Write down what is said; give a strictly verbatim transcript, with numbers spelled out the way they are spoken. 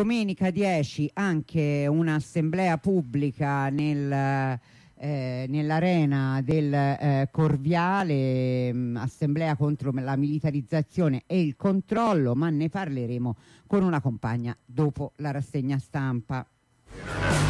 domenica dieci anche un'assemblea pubblica nel Eh, nell'arena del eh, Corviale, mh, assemblea contro la militarizzazione e il controllo, ma ne parleremo con una compagna dopo la rassegna stampa.